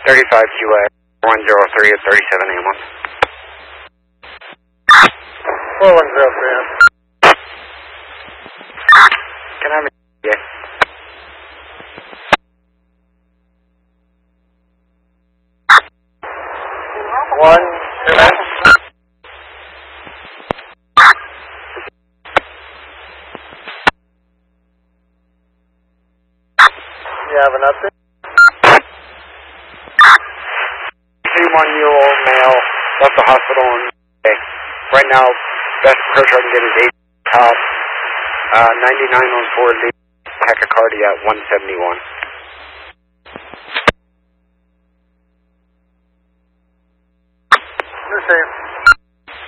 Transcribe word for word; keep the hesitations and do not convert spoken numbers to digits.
thirty-five Q A, one zero three at thirty-seven ambulance. four one zero three. Can I have a yeah. One, two, you have an update? thirty-one-year-old male left the hospital in May. Right now, best pressure I can get is eight top, uh, ninety-nine on four, tachycardia at one seventy-one.